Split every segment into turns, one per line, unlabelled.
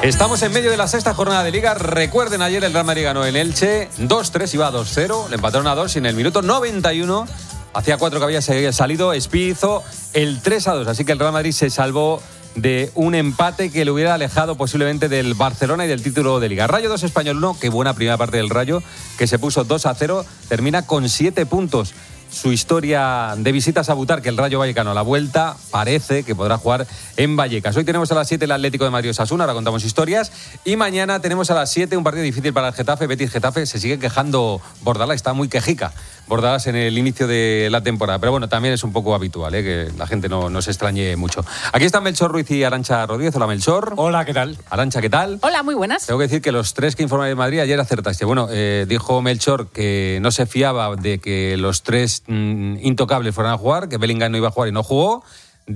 Estamos en medio de la sexta jornada de Liga. Recuerden, ayer el Real Madrid ganó en Elche 2-3, iba 2-0, le empataron a 2 y en el minuto 91, hacía 4 que había salido, Espí hizo el 3-2. Así que el Real Madrid se salvó de un empate que le hubiera alejado posiblemente del Barcelona y del título de Liga. Rayo 2, Español 1, qué buena primera parte del Rayo, que se puso 2-0, termina con 7 puntos. Su historia de visitas a Butar, que el Rayo Vallecano a la vuelta parece que podrá jugar en Vallecas. Hoy tenemos a las 7 el Atlético de Madrid Osasuna, ahora contamos historias. Y mañana tenemos a las 7 un partido difícil para el Getafe. Betis-Getafe, se sigue quejando Bordalás, está muy quejica Bordalás en el inicio de la temporada. Pero bueno, también es un poco habitual, que la gente no se extrañe mucho. Aquí están Melchor Ruiz y Arantxa Rodríguez. Hola, Melchor.
Hola, ¿qué tal?
Arantxa, ¿qué tal?
Hola, muy buenas.
Tengo que decir que los 3 que informaron de Madrid ayer acertaste. Bueno, dijo Melchor que no se fiaba de que los 3 intocables fueran a jugar, que Bellingham no iba a jugar y no jugó.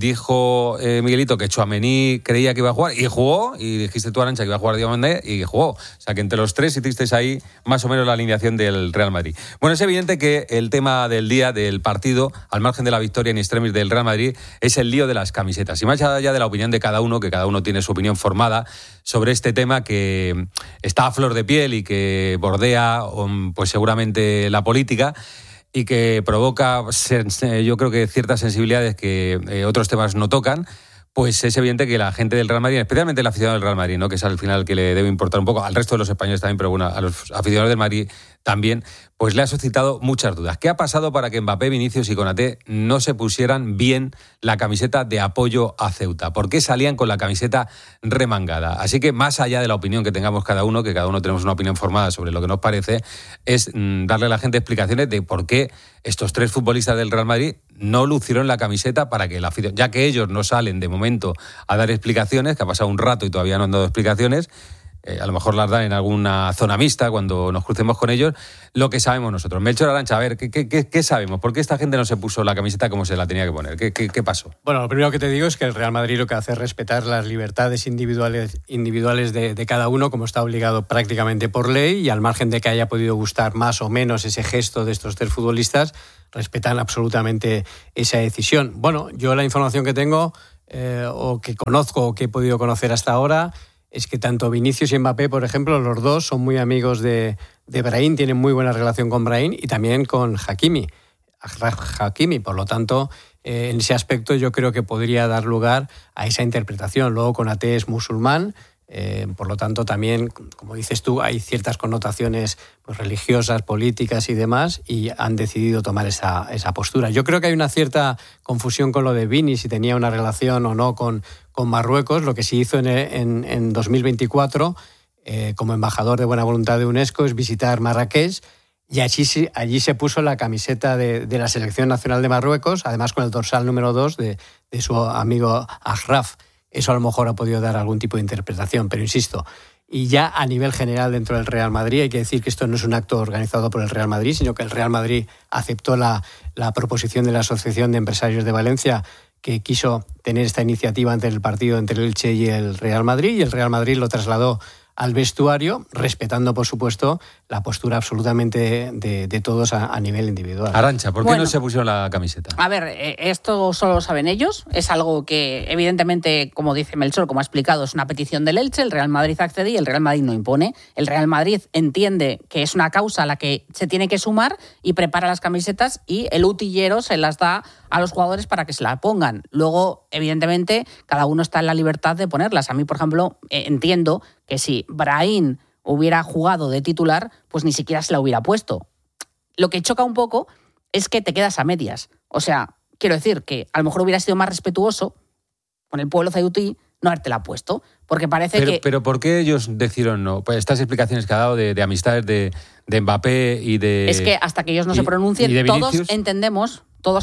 Dijo Miguelito que Tchouaméni creía que iba a jugar y jugó, y dijiste tú, Arantxa, que iba a jugar Diomandé y jugó. O sea que entre los 3 hicisteis ahí más o menos la alineación del Real Madrid. Bueno, es evidente que el tema del día, del partido, al margen de la victoria en extremis del Real Madrid, es el lío de las camisetas. Y más allá de la opinión de cada uno, que cada uno tiene su opinión formada sobre este tema que está a flor de piel y que bordea pues seguramente la política, y que provoca, yo creo que ciertas sensibilidades que otros temas no tocan, pues es evidente que la gente del Real Madrid, especialmente el aficionado del Real Madrid, ¿no?, que es al final que le debe importar un poco, al resto de los españoles también, pero bueno, a los aficionados del Madrid también, pues le ha suscitado muchas dudas. ¿Qué ha pasado para que Mbappé, Vinicius y Konaté no se pusieran bien la camiseta de apoyo a Ceuta? ¿Por qué salían con la camiseta remangada? Así que más allá de la opinión que tengamos cada uno, que cada uno tenemos una opinión formada sobre lo que nos parece, es darle a la gente explicaciones de por qué estos 3 futbolistas del Real Madrid no lucieron la camiseta para que la afición, ya que ellos no salen de momento a dar explicaciones, que ha pasado un rato y todavía no han dado explicaciones, a lo mejor las dan en alguna zona mixta cuando nos crucemos con ellos, lo que sabemos nosotros. Melchor, Arantxa, a ver, ¿qué sabemos? ¿Por qué esta gente no se puso la camiseta como se la tenía que poner? ¿Qué pasó?
Bueno, lo primero que te digo es que el Real Madrid lo que hace es respetar las libertades individuales de cada uno, como está obligado prácticamente por ley, y al margen de que haya podido gustar más o menos ese gesto de estos 3 futbolistas, respetan absolutamente esa decisión. Bueno, yo la información que tengo, o que conozco, o que he podido conocer hasta ahora, es que tanto Vinicius y Mbappé, por ejemplo, los dos son muy amigos de Brahim, tienen muy buena relación con Brahim y también con Hakimi. Por lo tanto, en ese aspecto yo creo que podría dar lugar a esa interpretación. Luego, Konaté es musulmán, por lo tanto también, como dices tú, hay ciertas connotaciones pues, religiosas, políticas y demás, y han decidido tomar esa postura. Yo creo que hay una cierta confusión con lo de Vini, si tenía una relación o no con Marruecos. Lo que sí hizo en 2024 como embajador de buena voluntad de UNESCO es visitar Marrakech, y allí se puso la camiseta de la Selección Nacional de Marruecos, además con el dorsal número 2 de su amigo Achraf. Eso a lo mejor ha podido dar algún tipo de interpretación, pero insisto, y ya a nivel general dentro del Real Madrid hay que decir que esto no es un acto organizado por el Real Madrid, sino que el Real Madrid aceptó la proposición de la Asociación de Empresarios de Valencia, que quiso tener esta iniciativa ante el partido entre el Elche y el Real Madrid, y el Real Madrid lo trasladó al vestuario, respetando, por supuesto, la postura absolutamente de todos a nivel individual.
Arantxa, ¿por qué no se pusieron la camiseta?
A ver, esto solo lo saben ellos. Es algo que, evidentemente, como dice Melchor, como ha explicado, es una petición del Elche. El Real Madrid accede y el Real Madrid no impone. El Real Madrid entiende que es una causa a la que se tiene que sumar y prepara las camisetas, y el utillero se las da a los jugadores para que se la pongan. Luego, evidentemente, cada uno está en la libertad de ponerlas. A mí, por ejemplo, entiendo que si Brahim hubiera jugado de titular, pues ni siquiera se la hubiera puesto. Lo que choca un poco es que te quedas a medias. O sea, quiero decir que a lo mejor hubiera sido más respetuoso con el pueblo ceutí no habértela puesto, porque parece que...
Pero ¿por qué ellos decidieron no? Pues estas explicaciones que ha dado de amistades de Mbappé y de...
Es que hasta que ellos no se pronuncien, todos entendemos,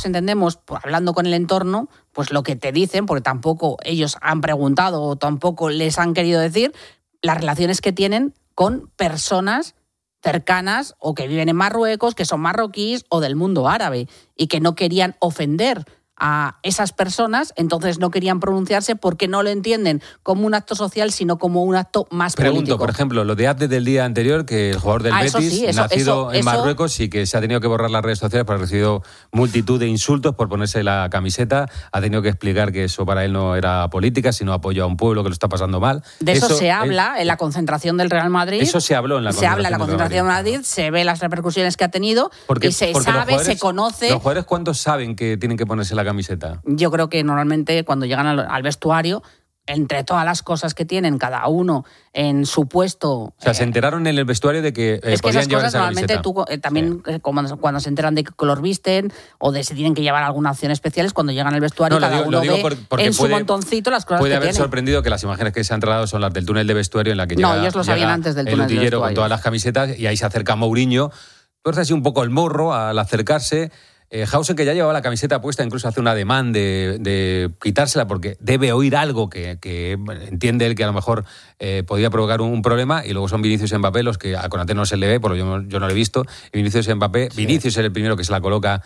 hablando con el entorno, pues lo que te dicen, porque tampoco ellos han preguntado o tampoco les han querido decir las relaciones que tienen con personas cercanas o que viven en Marruecos, que son marroquíes o del mundo árabe, y que no querían ofender a esas personas, entonces no querían pronunciarse porque no lo entienden como un acto social, sino como un acto más político.
Pregunto, por ejemplo, lo de Abde del día anterior, que el jugador del Betis, nacido en Marruecos y que se ha tenido que borrar las redes sociales porque ha recibido multitud de insultos por ponerse la camiseta, ha tenido que explicar que eso para él no era política, sino apoyo a un pueblo que lo está pasando mal.
De eso se habla en la concentración del Real Madrid.
Eso se habló en la concentración.
Se habla en la concentración del Madrid, se ve las repercusiones que ha tenido y se sabe, se conoce.
¿Los jugadores cuántos saben que tienen que ponerse la camiseta?
Yo creo que normalmente cuando llegan al vestuario, entre todas las cosas que tienen cada uno en su puesto...
O sea, se enteraron en el vestuario de que
es que
podían
esas
llevar
cosas
esa
normalmente
camiseta.
tú también cuando se enteran de qué color visten o de si tienen que llevar alguna acción especial, es cuando llegan al vestuario cada uno ve en su montoncito las cosas que tiene.
Puede haber sorprendido que las imágenes que se han trasladado son las del túnel de vestuario en la que llega,
ellos lo sabían antes del túnel de vestuario,
con todas las camisetas, y ahí se acerca Mourinho. Entonces así un poco el morro al acercarse. Hausen, que ya llevaba la camiseta puesta, incluso hace un ademán de quitársela porque debe oír algo que entiende él que a lo mejor podía provocar un problema, y luego son Vinicius y Mbappé los que a Konaté no se le ve, porque yo no lo he visto, y Vinicius y Mbappé, sí. Vinicius es el primero que se la coloca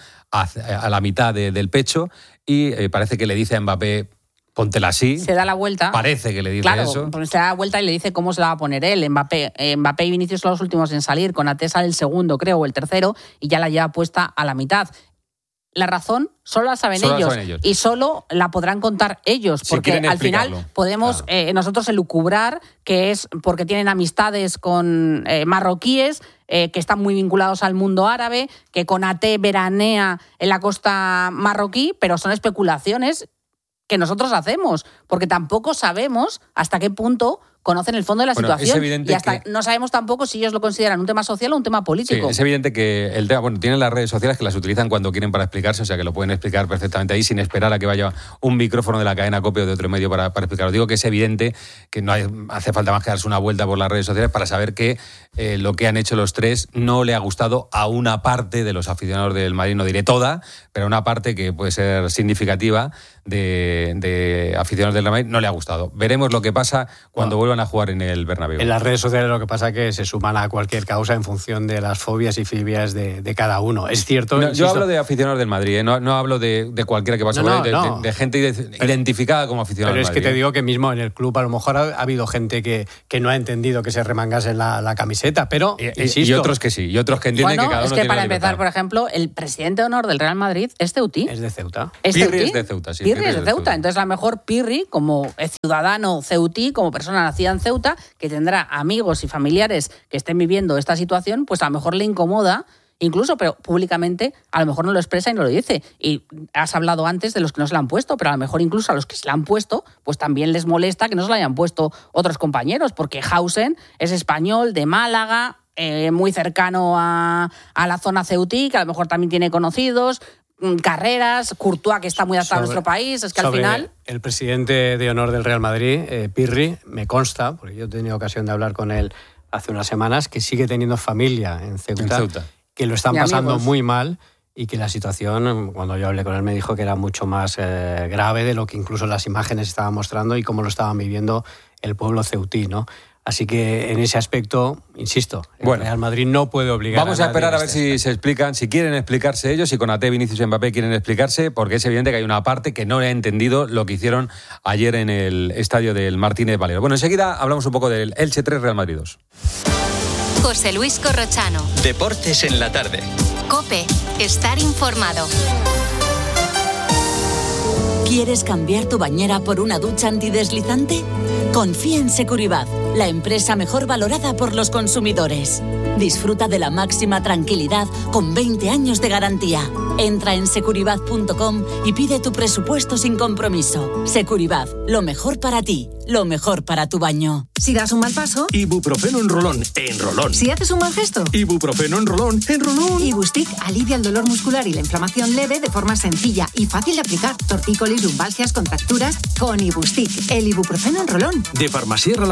a la mitad del pecho y parece que le dice a Mbappé: póntela así.
Se da la vuelta.
Parece que le dice eso.
Pues se da la vuelta y le dice cómo se la va a poner él. Mbappé y Vinicius son los últimos en salir. Konaté sale el segundo, creo, o el tercero, y ya la lleva puesta a la mitad. La razón solo la saben ellos. Y solo la podrán contar ellos, porque al final podemos nosotros elucubrar que es porque tienen amistades con marroquíes que están muy vinculados al mundo árabe, que Konaté veranea en la costa marroquí, pero son especulaciones que nosotros hacemos, porque tampoco sabemos hasta qué punto conocen el fondo de la situación, y hasta no sabemos tampoco si ellos lo consideran un tema social o un tema político.
Sí, es evidente que el tema, tienen las redes sociales que las utilizan cuando quieren para explicarse, o sea que lo pueden explicar perfectamente ahí sin esperar a que vaya un micrófono de la cadena COPE o de otro medio para explicarlo. Digo que es evidente que no hace falta más que darse una vuelta por las redes sociales para saber que lo que han hecho los tres no le ha gustado a una parte de los aficionados del Madrid, no diré toda, pero una parte que puede ser significativa de aficionados del Madrid no le ha gustado. Veremos lo que pasa cuando vuelvan a jugar en el Bernabéu.
En las redes sociales lo que pasa es que se suman a cualquier causa en función de las fobias y filias de cada uno. Es cierto.
No, yo hablo de aficionados del Madrid, no hablo de cualquiera que pasa por ahí, de gente identificada como aficionada del Madrid.
Pero es que te digo que mismo en el club a lo mejor ha habido gente que no ha entendido que se remangase la camiseta, pero insisto,
y otros que sí, y otros que entienden que cada uno
es que
tiene
para
la
empezar, por ejemplo, el presidente de honor del Real Madrid es ceutí.
Es de Ceuta.
Pirri es de Ceuta, sí.
Pirri es de Ceuta. Entonces, a lo mejor Pirri, como ciudadano ceutí, como persona nacida en Ceuta, que tendrá amigos y familiares que estén viviendo esta situación, pues a lo mejor le incomoda, incluso, pero públicamente a lo mejor no lo expresa y no lo dice. Y has hablado antes de los que no se la han puesto, pero a lo mejor incluso a los que se la han puesto, pues también les molesta que no se la hayan puesto otros compañeros, porque Hausen es español, de Málaga, muy cercano a la zona ceutí, que a lo mejor también tiene conocidos, Carreras, Courtois, que está muy adaptado a nuestro país. Es que al final...
El presidente de honor del Real Madrid, Pirri, me consta, porque yo he tenido ocasión de hablar con él hace unas semanas, que sigue teniendo familia en Ceuta. Que lo están pasando muy mal, y que la situación, cuando yo hablé con él, me dijo que era mucho más grave de lo que incluso las imágenes estaban mostrando y cómo lo estaban viviendo el pueblo ceutí, ¿no? Así que en ese aspecto, insisto, el Real Madrid no puede obligar
Vamos a esperar a ver si se explican, si quieren explicarse ellos, si Konaté, Vinicius y Mbappé quieren explicarse, porque es evidente que hay una parte que no ha entendido lo que hicieron ayer en el estadio del Martínez Valero. Bueno, enseguida hablamos un poco del Elche 3, Real Madrid 2.
José Luis Corrochano.
Deportes en la tarde.
COPE. Estar informado.
¿Quieres cambiar tu bañera por una ducha antideslizante? Confía en Securibat, la empresa mejor valorada por los consumidores. Disfruta de la máxima tranquilidad con 20 años de garantía. Entra en securibat.com y pide tu presupuesto sin compromiso. Securibat, lo mejor para ti, lo mejor para tu baño.
Si das un mal paso,
Ibuprofeno en rolón, en rolón.
Si haces un mal gesto,
Ibuprofeno en rolón, en rolón.
Ibustic alivia el dolor muscular y la inflamación leve de forma sencilla y fácil de aplicar. Tortícolis, lumbalgias, contracturas, con Ibustic, el ibuprofeno en rolón.
De Farmasierra Laboratorios.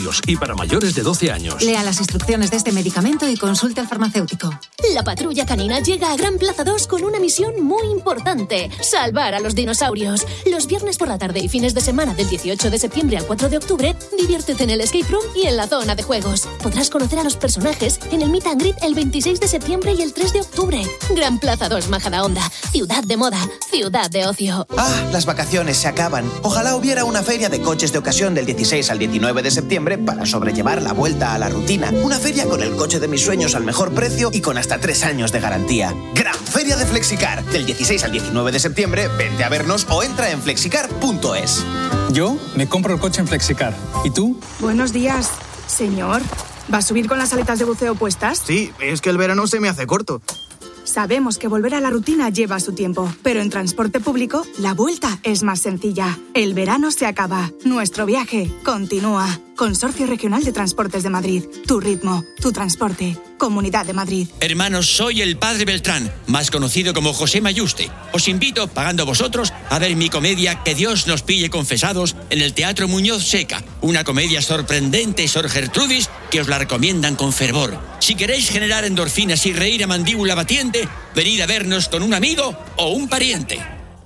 dinosaurios y para mayores de 12 años.
Lea las instrucciones de este medicamento y consulte al farmacéutico.
La patrulla canina llega a Gran Plaza 2 con una misión muy importante: salvar a los dinosaurios. Los viernes por la tarde y fines de semana del 18 de septiembre al 4 de octubre, diviértete en el escape room y en la zona de juegos. Podrás conocer a los personajes en el Meet and Greet el 26 de septiembre y el 3 de octubre. Gran Plaza 2 Majadahonda, ciudad de moda, ciudad de ocio.
Las vacaciones se acaban. Ojalá hubiera una feria de coches de ocasión del 16 al 19 de septiembre para sobrellevar la vuelta a la rutina. Una feria con el coche de mis sueños al mejor precio y con hasta 3 años de garantía. Gran Feria de Flexicar. Del 16 al 19 de septiembre, vente a vernos o entra en flexicar.es.
Yo me compro el coche en Flexicar. ¿Y tú?
Buenos días, señor. ¿Va a subir con las aletas de buceo puestas?
Sí, es que el verano se me hace corto.
Sabemos que volver a la rutina lleva su tiempo, pero en transporte público la vuelta es más sencilla. El verano se acaba, nuestro viaje continúa. Consorcio Regional de Transportes de Madrid. Tu ritmo, tu transporte. Comunidad de Madrid.
Hermanos, soy el Padre Beltrán, más conocido como José Mayuste. Os invito, pagando vosotros, a ver mi comedia Que Dios nos pille confesados en el Teatro Muñoz Seca. Una comedia sorprendente, Sor Gertrudis, que os la recomiendan con fervor. Si queréis generar endorfinas y reír a mandíbula batiente, venid a vernos con un amigo o un pariente.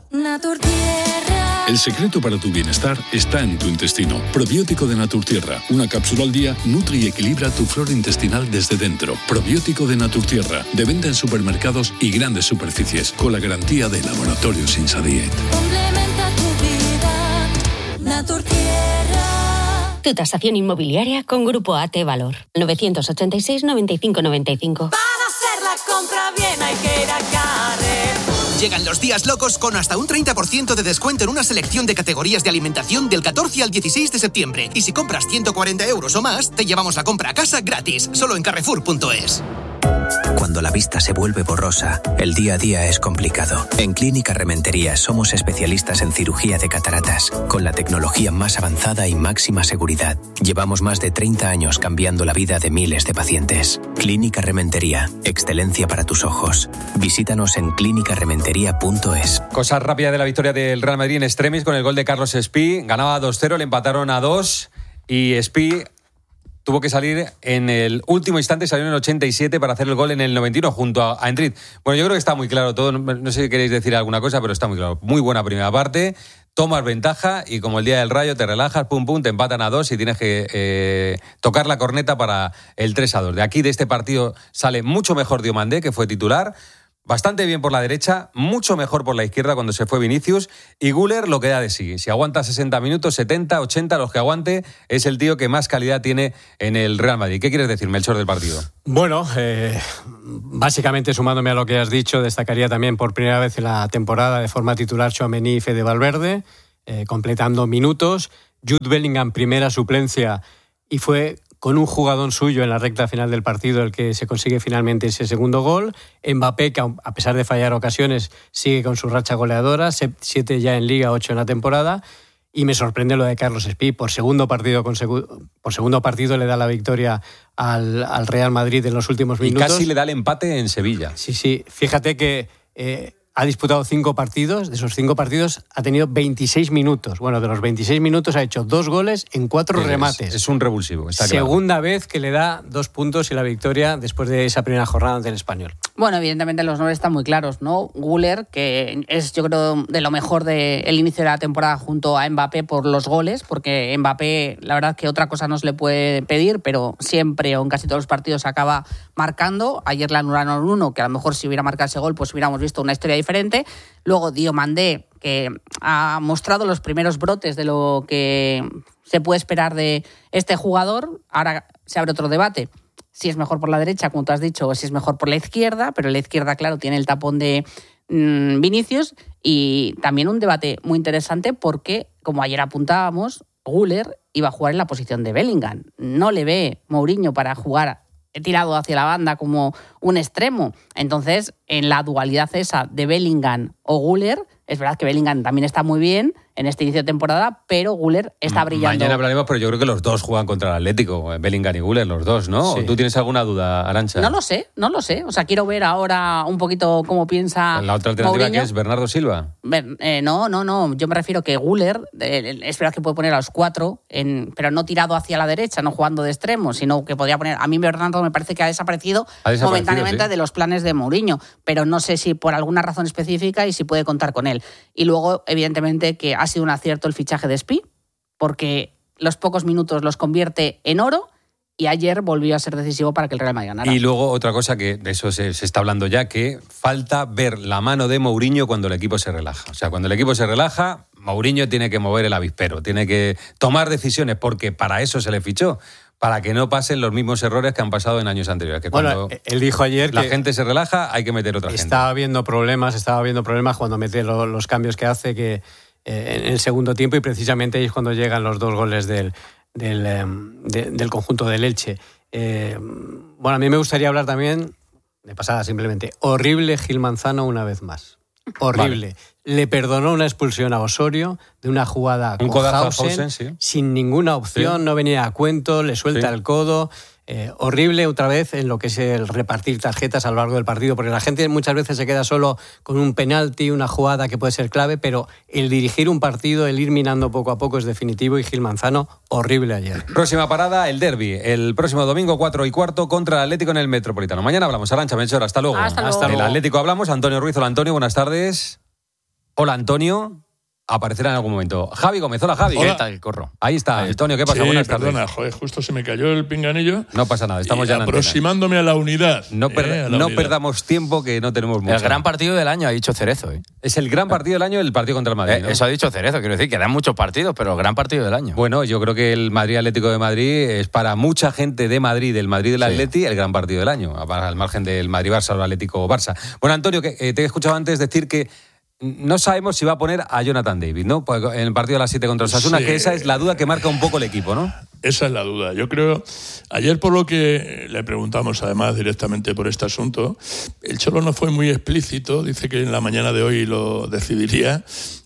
El secreto para tu bienestar está en tu intestino. Probiótico de Naturtierra. Una cápsula al día nutre y equilibra tu flora intestinal desde dentro. Probiótico de Naturtierra. De venta en supermercados y grandes superficies. Con la garantía de Laboratorios Insadiet.
Complementa tu vida, Naturtierra.
Tu tasación inmobiliaria con Grupo AT Valor. 986 95 95.
Para hacer la compra bien hay que ir a Carrefour.
Llegan los días locos con hasta un 30% de descuento en una selección de categorías de alimentación del 14 al 16 de septiembre. Y si compras 140 euros o más, te llevamos la compra a casa gratis, solo en Carrefour.es.
Cuando la vista se vuelve borrosa, el día a día es complicado. En Clínica Rementería somos especialistas en cirugía de cataratas, con la tecnología más avanzada y máxima seguridad. Llevamos más de 30 años cambiando la vida de miles de pacientes. Clínica Rementería, excelencia para tus ojos. Visítanos en clínicarementería.es.
Cosa rápida de la victoria del Real Madrid en extremis con el gol de Carlos Espí. Ganaba 2-0, le empataron a 2 y Espí tuvo que salir en el último instante, salió en el 87 para hacer el gol en el 91 junto a Endrit. Bueno, yo creo que está muy claro todo, no sé si queréis decir alguna cosa, pero está muy claro. Muy buena primera parte, tomas ventaja y como el día del Rayo te relajas, pum pum, te empatan a 2 y tienes que tocar la corneta para el 3-2. De aquí, de este partido, sale mucho mejor Diomandé, que fue titular. Bastante bien por la derecha, mucho mejor por la izquierda cuando se fue Vinicius, y Güler lo que da de sí. Si aguanta 60 minutos, 70, 80, los que aguante, es el tío que más calidad tiene en el Real Madrid. ¿Qué quieres decir, Melchor, del partido?
Bueno, básicamente sumándome a lo que has dicho, destacaría también por primera vez en la temporada de forma titular Tchouaméni y Fede Valverde, completando minutos. Jude Bellingham, primera suplencia, y fue con un jugadón suyo en la recta final del partido el que se consigue finalmente ese segundo gol. Mbappé, que a pesar de fallar ocasiones, sigue con su racha goleadora, 7 ya en Liga, 8 en la temporada. Y me sorprende lo de Carlos Espí. Por segundo partido le da la victoria al Real Madrid en los últimos minutos.
Y casi le da el empate en Sevilla.
Sí. Fíjate que ha disputado 5 partidos. De esos 5 partidos ha tenido 26 minutos. Bueno, de los 26 minutos ha hecho 2 goles en 4 remates.
Es un revulsivo, está claro.
Segunda vez que le da 2 puntos y la victoria después de esa primera jornada ante el Español.
Bueno, evidentemente los nombres están muy claros, ¿no? Güler, que es, yo creo, de lo mejor del inicio de la temporada junto a Mbappé por los goles, porque Mbappé, la verdad que otra cosa no se le puede pedir, pero siempre o en casi todos los partidos acaba marcando. Ayer le anularon uno, que a lo mejor si hubiera marcado ese gol, pues hubiéramos visto una historia diferente. Luego Diomandé, que ha mostrado los primeros brotes de lo que se puede esperar de este jugador. Ahora se abre otro debate. Si es mejor por la derecha, como tú has dicho, o si es mejor por la izquierda, pero la izquierda, claro, tiene el tapón de Vinicius. Y también un debate muy interesante porque, como ayer apuntábamos, Güler iba a jugar en la posición de Bellingham. No le ve Mourinho para jugar tirado hacia la banda como un extremo. Entonces, en la dualidad esa de Bellingham o Güler, es verdad que Bellingham también está muy bien en este inicio de temporada, pero Güler está brillando.
Mañana hablaremos, pero yo creo que los dos juegan contra el Atlético, Bellingham y Güler, los dos, ¿no?
Sí.
¿Tú tienes alguna duda, Arantxa?
No lo sé. O sea, quiero ver ahora un poquito cómo piensa
La otra alternativa
Mourinho.
que es Bernardo Silva.
No. Yo me refiero que Güler, es verdad que puede poner a los 4, pero no tirado hacia la derecha, no jugando de extremo, sino que podría poner... A mí Bernardo me parece que ha desaparecido momentáneamente de los planes de Mourinho, pero no sé si por alguna razón específica y si puede contar con él. Y luego, evidentemente, que ha sido un acierto el fichaje de Spi, porque los pocos minutos los convierte en oro, y ayer volvió a ser decisivo para que el Real Madrid ganara.
Y luego otra cosa que de eso se está hablando ya, que falta ver la mano de Mourinho cuando el equipo se relaja. O sea, cuando el equipo se relaja, Mourinho tiene que mover el avispero, tiene que tomar decisiones, porque para eso se le fichó, para que no pasen los mismos errores que han pasado en años anteriores. Que cuando
él dijo ayer
la
que
gente se relaja, hay que meter otra gente.
Estaba habiendo problemas cuando mete los cambios que hace que en el segundo tiempo, y precisamente ahí es cuando llegan los 2 goles del conjunto del Elche. A mí me gustaría hablar también, de pasada simplemente, horrible Gil Manzano una vez más. Horrible. Vale. Le perdonó una expulsión a Osorio de una jugada
con
Hausen,
sí.
sin ninguna opción, sí. No venía a cuento, le suelta el codo. Horrible otra vez en lo que es el repartir tarjetas a lo largo del partido, porque la gente muchas veces se queda solo con un penalti, una jugada que puede ser clave, pero el dirigir un partido, el ir minando poco a poco es definitivo, y Gil Manzano, horrible ayer.
Próxima parada, el derbi, el próximo domingo 4:15 contra el Atlético en el Metropolitano. Mañana hablamos. Arantxa Melchor, hasta luego.
Hasta luego.
El Atlético hablamos. Antonio Ruiz, hola Antonio, buenas tardes. Hola Antonio. Aparecerá en algún momento. Javi Gómez, hola Javi.
Hola. ¿Qué tal, Corro?
Ahí está, Antonio, ¿qué pasa?
Sí,
Buenas tardes.
Perdona, justo se me cayó el pinganillo.
No pasa nada, estamos ya en
aproximándome a la unidad.
No perdamos tiempo, que no tenemos mucho.
El gran partido del año, ha dicho Cerezo.
Es el gran partido del año, el partido contra el Madrid, ¿no?
Eso ha dicho Cerezo, quiero decir, que dan muchos partidos, pero el gran partido del año.
Bueno, yo creo que el Madrid Atlético de Madrid es para mucha gente de Madrid, del Madrid del Atleti, el gran partido del año, al margen del Madrid-Barça o el Atlético-Barça. Bueno, Antonio, que te he escuchado antes decir que no sabemos si va a poner a Jonathan David, ¿no? Pues en el partido de las 7 contra el Osasuna, que esa es la duda que marca un poco el equipo, ¿no?
Esa es la duda. Yo creo, ayer por lo que le preguntamos además directamente por este asunto, el Cholo no fue muy explícito, dice que en la mañana de hoy lo decidiría.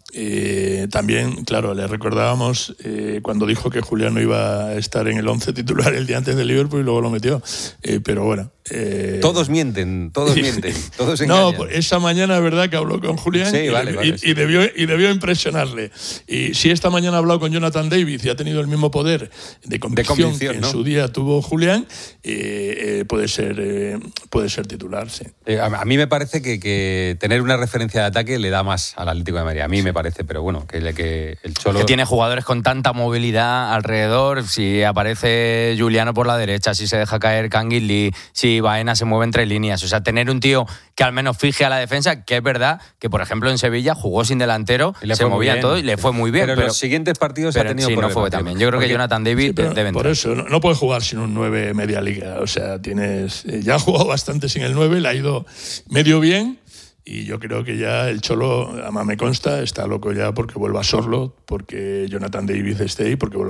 También, claro, le recordábamos cuando dijo que Julián no iba a estar en el 11 titular el día antes del Liverpool y luego lo metió. Pero bueno.
Todos mienten, todos engañan.
No, esa mañana es verdad que habló con Julián y debió impresionarle. Y si esta mañana ha hablado con Jonathan David y ha tenido el mismo poder de convicción que en su día tuvo Julián, puede ser titular, sí.
A mí me parece que tener una referencia de ataque le da más al Atlético de Madrid. A mí me parece, pero bueno, que el Cholo...
Que tiene jugadores con tanta movilidad alrededor, si aparece Juliano por la derecha, si se deja caer Canguilí, si Baena se mueve entre líneas. O sea, tener un tío que al menos fije a la defensa, que es verdad que, por ejemplo, en Sevilla jugó sin delantero, se movía todo y le fue muy bien.
Pero en los siguientes partidos ha tenido problemas.
No fue también. Yo creo que Jonathan David debe entrar.
Por eso, no puedes jugar sin un 9 media liga. O sea, ya ha jugado bastante sin el 9, le ha ido medio bien. Y yo creo que ya el Cholo, además me consta, está loco ya porque vuelva Sorlo, porque Jonathan David esté ahí, porque vuelva